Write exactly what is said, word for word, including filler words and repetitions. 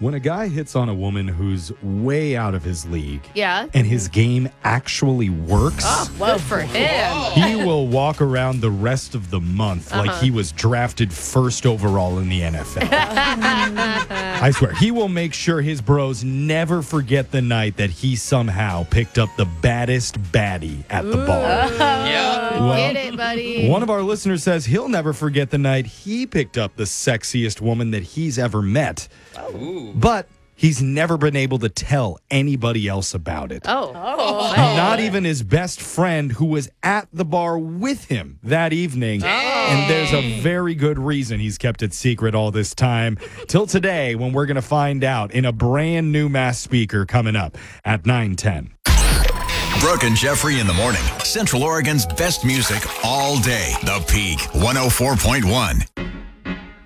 When a guy hits on a woman who's way out of his league, Yeah. and his game actually works, Oh, good for him. he will walk around the rest of the month like he was drafted first overall in the N F L. I swear, he will make sure his bros never forget the night that he somehow picked up the baddest baddie at the bar. Yeah. Well, Get it, buddy. one of our listeners says he'll never forget the night he picked up the sexiest woman that he's ever met. Ooh. But he's never been able to tell anybody else about it. Oh. Not even his best friend who was at the bar with him that evening. And there's a very good reason he's kept it secret all this time. Till today, when we're going to find out in a brand new Mass Speaker coming up at nine ten. Brooke and Jeffrey in the morning. Central Oregon's best music all day. The Peak one oh four point one.